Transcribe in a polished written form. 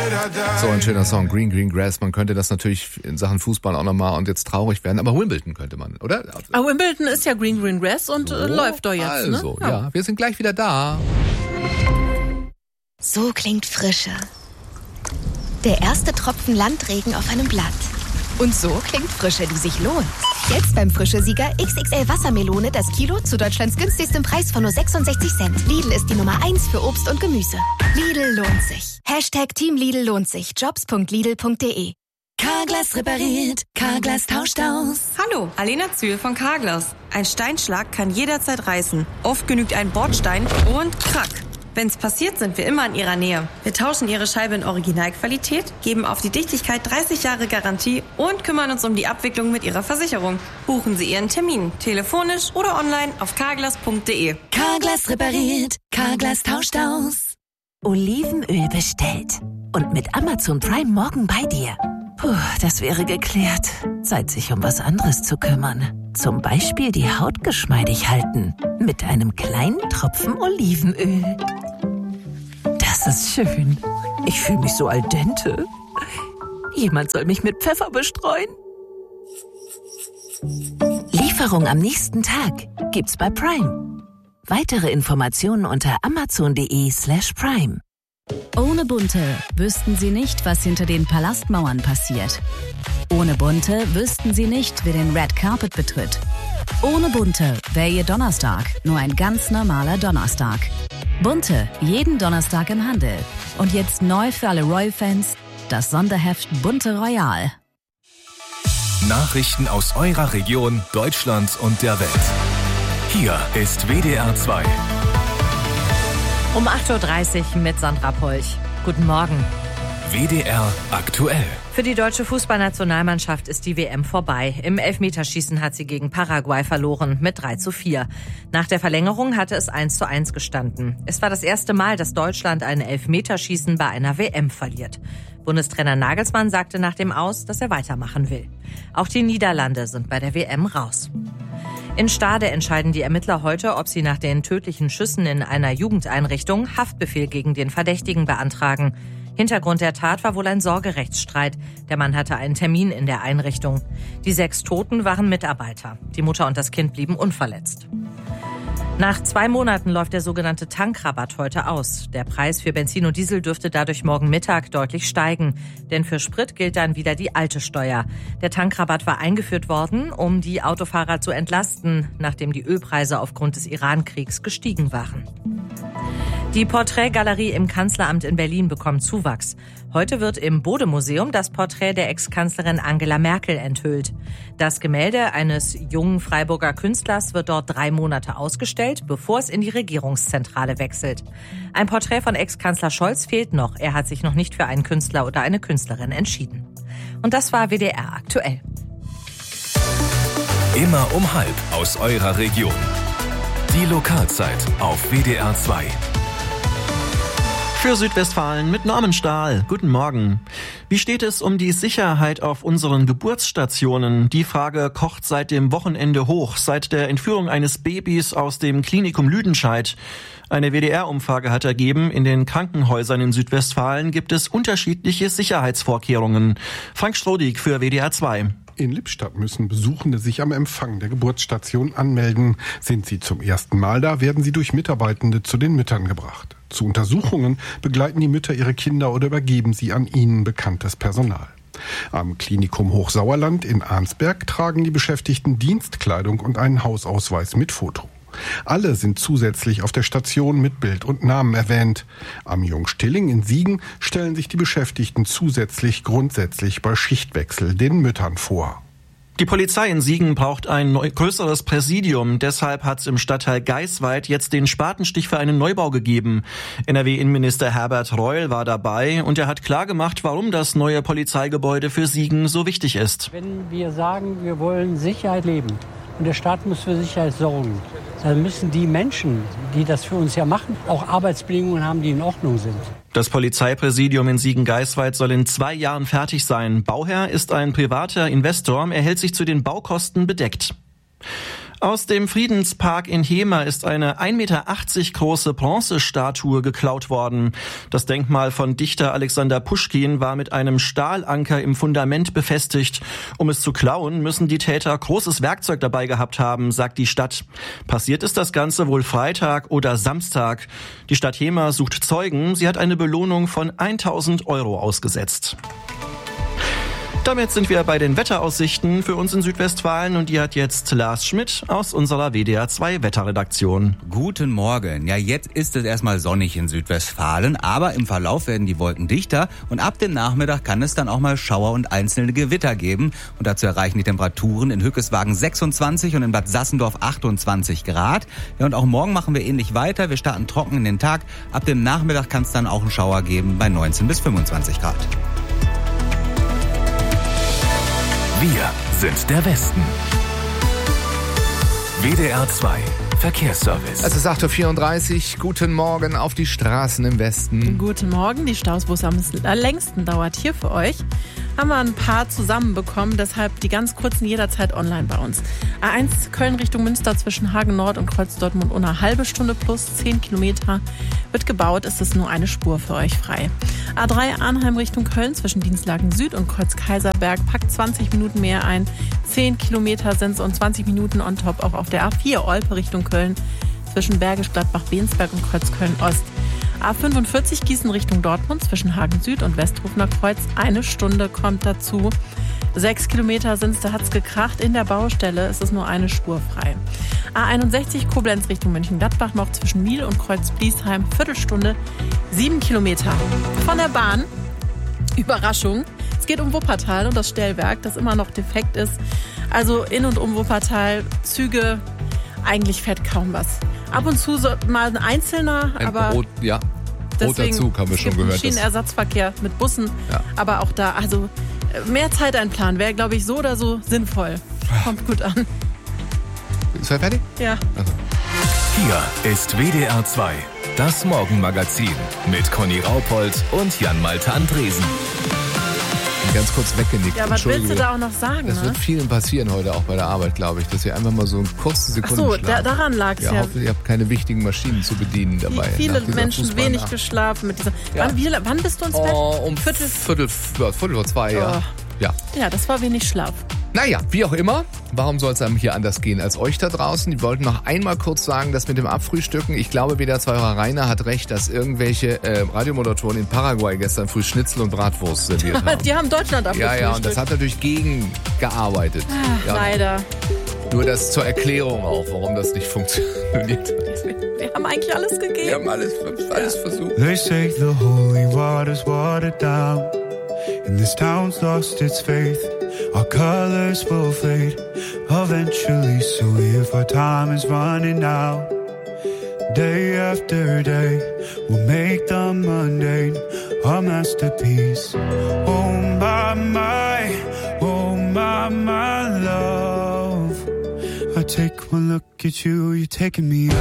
So ein schöner Song, Green Green Grass. Man könnte das natürlich in Sachen Fußball auch nochmal und jetzt traurig werden, aber Wimbledon könnte man, oder? Aber Wimbledon ist ja Green Green Grass und läuft doch jetzt, also, ne? Ja, wir sind gleich wieder da. So klingt Frische. Der erste Tropfen Landregen auf einem Blatt. Und so klingt Frische, die sich lohnt. Jetzt beim Frische-Sieger XXL Wassermelone das Kilo zu Deutschlands günstigstem Preis von nur 66 Cent. Lidl ist die Nummer 1 für Obst und Gemüse. Lidl lohnt sich. #Team Lidl lohnt sich. Jobs.lidl.de. Carglass repariert, Carglass tauscht aus. Hallo, Alena Zühl von Carglass. Ein Steinschlag kann jederzeit reißen. Oft genügt ein Bordstein und krack. Wenn's passiert, sind wir immer in Ihrer Nähe. Wir tauschen Ihre Scheibe in Originalqualität, geben auf die Dichtigkeit 30 Jahre Garantie und kümmern uns um die Abwicklung mit Ihrer Versicherung. Buchen Sie Ihren Termin, telefonisch oder online auf carglass.de. Carglass repariert, Carglass tauscht aus. Olivenöl bestellt. Und mit Amazon Prime morgen bei dir. Puh, das wäre geklärt. Zeit, sich um was anderes zu kümmern. Zum Beispiel die Haut geschmeidig halten. Mit einem kleinen Tropfen Olivenöl. Das ist schön. Ich fühle mich so al dente. Jemand soll mich mit Pfeffer bestreuen. Lieferung am nächsten Tag gibt's bei Prime. Weitere Informationen unter amazon.de/prime. Ohne Bunte wüssten Sie nicht, was hinter den Palastmauern passiert. Ohne Bunte wüssten Sie nicht, wer den Red Carpet betritt. Ohne Bunte wäre Ihr Donnerstag nur ein ganz normaler Donnerstag. Bunte, jeden Donnerstag im Handel. Und jetzt neu für alle Royal-Fans, das Sonderheft Bunte Royal. Nachrichten aus eurer Region, Deutschland und der Welt. Hier ist WDR 2. Um 8.30 Uhr mit Sandra Polch. Guten Morgen. WDR aktuell. Für die deutsche Fußballnationalmannschaft ist die WM vorbei. Im Elfmeterschießen hat sie gegen Paraguay verloren mit 3:4. Nach der Verlängerung hatte es 1:1 gestanden. Es war das erste Mal, dass Deutschland ein Elfmeterschießen bei einer WM verliert. Bundestrainer Nagelsmann sagte nach dem Aus, dass er weitermachen will. Auch die Niederlande sind bei der WM raus. In Stade entscheiden die Ermittler heute, ob sie nach den tödlichen Schüssen in einer Jugendeinrichtung Haftbefehl gegen den Verdächtigen beantragen. Hintergrund der Tat war wohl ein Sorgerechtsstreit. Der Mann hatte einen Termin in der Einrichtung. Die 6 Toten waren Mitarbeiter. Die Mutter und das Kind blieben unverletzt. Nach 2 Monaten läuft der sogenannte Tankrabatt heute aus. Der Preis für Benzin und Diesel dürfte dadurch morgen Mittag deutlich steigen. Denn für Sprit gilt dann wieder die alte Steuer. Der Tankrabatt war eingeführt worden, um die Autofahrer zu entlasten, nachdem die Ölpreise aufgrund des Iran-Kriegs gestiegen waren. Die Porträtgalerie im Kanzleramt in Berlin bekommt Zuwachs. Heute wird im Bode-Museum das Porträt der Ex-Kanzlerin Angela Merkel enthüllt. Das Gemälde eines jungen Freiburger Künstlers wird dort 3 Monate ausgestellt, bevor es in die Regierungszentrale wechselt. Ein Porträt von Ex-Kanzler Scholz fehlt noch. Er hat sich noch nicht für einen Künstler oder eine Künstlerin entschieden. Und das war WDR aktuell. Immer um 12:30 aus eurer Region. Die Lokalzeit auf WDR 2. Für Südwestfalen mit Norman Stahl. Guten Morgen. Wie steht es um die Sicherheit auf unseren Geburtsstationen? Die Frage kocht seit dem Wochenende hoch, seit der Entführung eines Babys aus dem Klinikum Lüdenscheid. Eine WDR-Umfrage hat ergeben, in den Krankenhäusern in Südwestfalen gibt es unterschiedliche Sicherheitsvorkehrungen. Frank Strodig für WDR 2. In Lippstadt müssen Besuchende sich am Empfang der Geburtsstation anmelden. Sind sie zum ersten Mal da, werden sie durch Mitarbeitende zu den Müttern gebracht. Zu Untersuchungen begleiten die Mütter ihre Kinder oder übergeben sie an ihnen bekanntes Personal. Am Klinikum Hochsauerland in Arnsberg tragen die Beschäftigten Dienstkleidung und einen Hausausweis mit Foto. Alle sind zusätzlich auf der Station mit Bild und Namen erwähnt. Am Jungstilling in Siegen stellen sich die Beschäftigten zusätzlich grundsätzlich bei Schichtwechsel den Müttern vor. Die Polizei in Siegen braucht ein größeres Präsidium. Deshalb hat es im Stadtteil Geisweid jetzt den Spatenstich für einen Neubau gegeben. NRW-Innenminister Herbert Reul war dabei und er hat klargemacht, warum das neue Polizeigebäude für Siegen so wichtig ist. Wenn wir sagen, wir wollen Sicherheit leben und der Staat muss für Sicherheit sorgen, dann müssen die Menschen, die das für uns ja machen, auch Arbeitsbedingungen haben, die in Ordnung sind. Das Polizeipräsidium in Siegen-Geisweid soll in 2 Jahren fertig sein. Bauherr ist ein privater Investor. Er hält sich zu den Baukosten bedeckt. Aus dem Friedenspark in Hemer ist eine 1,80 Meter große Bronzestatue geklaut worden. Das Denkmal von Dichter Alexander Puschkin war mit einem Stahlanker im Fundament befestigt. Um es zu klauen, müssen die Täter großes Werkzeug dabei gehabt haben, sagt die Stadt. Passiert ist das Ganze wohl Freitag oder Samstag. Die Stadt Hemer sucht Zeugen. Sie hat eine Belohnung von 1.000 € ausgesetzt. Damit sind wir bei den Wetteraussichten für uns in Südwestfalen und die hat jetzt Lars Schmidt aus unserer WDR 2 Wetterredaktion. Guten Morgen. Ja, jetzt ist es erstmal sonnig in Südwestfalen, aber im Verlauf werden die Wolken dichter und ab dem Nachmittag kann es dann auch mal Schauer und einzelne Gewitter geben und dazu erreichen die Temperaturen in Hückeswagen 26 und in Bad Sassendorf 28 Grad. Ja, und auch morgen machen wir ähnlich weiter. Wir starten trocken in den Tag. Ab dem Nachmittag kann es dann auch einen Schauer geben bei 19 bis 25 Grad. Wir sind der Westen. WDR 2 Verkehrsservice. Es ist 8.34 Uhr. Guten Morgen auf die Straßen im Westen. Guten Morgen. Die Staus, wo es am längsten dauert hier für euch, haben wir ein paar zusammenbekommen. Deshalb die ganz kurzen jederzeit online bei uns. A1 Köln Richtung Münster zwischen Hagen Nord und Kreuz Dortmund eine halbe Stunde plus 10 Kilometer. Wird gebaut, ist es nur eine Spur für euch frei. A3 Arnheim Richtung Köln zwischen Dienstlaken Süd und Kreuz Kaiserberg packt 20 Minuten mehr ein. 10 Kilometer sind es und 20 Minuten on top auch auf der A4 Olpe Richtung Köln zwischen Bergisch Gladbach Bensberg und Kreuz Köln Ost. A45 Gießen Richtung Dortmund zwischen Hagen Süd und Westrufener Kreuz. Eine Stunde kommt dazu. 6 Kilometer sind es, da hat es gekracht. In der Baustelle ist es nur eine Spur frei. A61 Koblenz Richtung Mönchengladbach noch zwischen Miel und Kreuz Bliesheim. Viertelstunde, 7 Kilometer. Von der Bahn, Überraschung, es geht um Wuppertal und das Stellwerk, das immer noch defekt ist. Also in und um Wuppertal, Züge, eigentlich fährt kaum was. Ab und zu mal ein einzelner, aber roter Zug haben wir schon gehört. Schienenersatzverkehr mit Bussen, aber auch da, also mehr Zeit einplanen wäre, glaube ich, so oder so sinnvoll. Kommt gut an. Ist er fertig? Ja. Also. Hier ist WDR 2, das Morgenmagazin mit Conny Raupold und Jan-Malte Andresen. Ganz kurz weggenickt. Ja, was willst du da auch noch sagen? Das wird vielen passieren heute auch bei der Arbeit, glaube ich, dass ihr einfach mal so eine kurze Sekunde schlafen. Daran lag es ja. Ich hoffe, ihr habt keine wichtigen Maschinen zu bedienen dabei. Viele Menschen wenig geschlafen mit dieser. Ja. Wann bist du ins Bett? Um Viertel vor 2, ja. Ja, das war wenig Schlaf. Naja, wie auch immer, warum soll es einem hier anders gehen als euch da draußen? Die wollten noch einmal kurz sagen, dass mit dem Abfrühstücken, ich glaube, WDR 2 Rainer hat recht, dass irgendwelche Radiomoderatoren in Paraguay gestern früh Schnitzel und Bratwurst serviert haben. Die haben Deutschland abgefrühstückt. Ja, und das hat natürlich gegengearbeitet. Leider. Nur das zur Erklärung auch, warum das nicht funktioniert hat. Wir haben eigentlich alles gegeben. Wir haben alles versucht. They say the holy water's watered down and this town's lost its faith. Our colors will fade eventually, so if our time is running out, day after day, we'll make the mundane our masterpiece. Oh my love, I take one look at you, you're taking me